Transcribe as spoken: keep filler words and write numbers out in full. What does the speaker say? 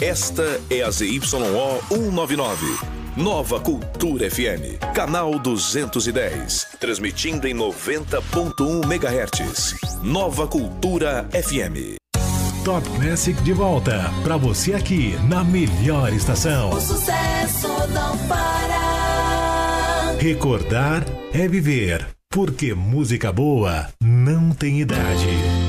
Esta é a Z Y O cento e noventa e nove. Nova Cultura F M, canal duzentos e dez, transmitindo em noventa ponto um megahertz. Nova Cultura F M. Top Classic de volta, pra você aqui na melhor estação. O sucesso não para. Recordar é viver, porque música boa não tem idade.